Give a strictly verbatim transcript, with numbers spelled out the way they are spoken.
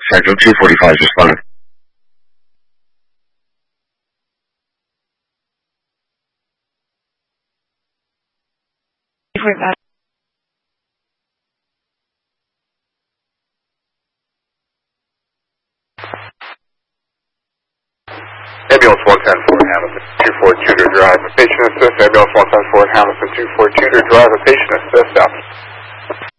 Central two forty-five is responded. Ambulance one ten four Hamilton, two four two to drive a patient assist. Ambulance one ten four Hamilton, two four two to drive a patient assist. South